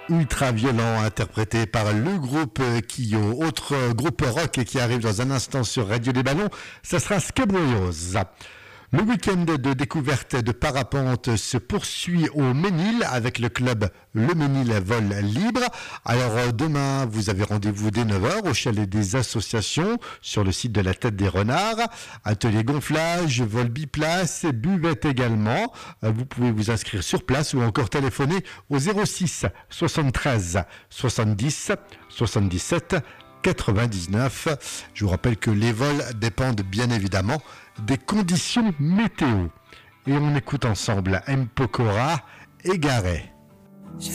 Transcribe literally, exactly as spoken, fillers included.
Ultra Violent, interprété par le groupe Kyo, autre groupe rock qui arrive dans un instant sur Radio des Ballons, ça sera Scabrioz. Le week-end de découverte de parapente se poursuit au Ménil avec le club Le Ménil Vol Libre. Alors demain, vous avez rendez-vous dès neuf heures au chalet des associations sur le site de la Tête des Renards. Atelier gonflage, vol biplace, buvette également. Vous pouvez vous inscrire sur place ou encore téléphoner au zéro six soixante-treize soixante-dix soixante-dix-sept quatre-vingt-dix-neuf. Je vous rappelle que les vols dépendent bien évidemment des conditions météo. Et on écoute ensemble M. Pokora, Égaré.